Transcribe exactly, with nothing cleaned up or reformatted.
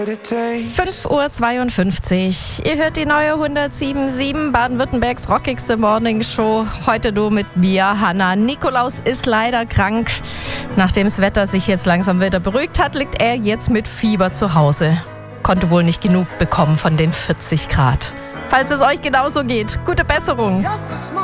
fünf Uhr zweiundfünfzig. Ihr hört die neue hundertsieben Komma sieben, Baden-Württembergs rockigste Morning Show. Heute nur mit mir, Hannah. Nikolaus ist leider krank. Nachdem das Wetter sich jetzt langsam wieder beruhigt hat, liegt er jetzt mit Fieber zu Hause. Konnte wohl nicht genug bekommen von den vierzig Grad. Falls es euch genauso geht, gute Besserung.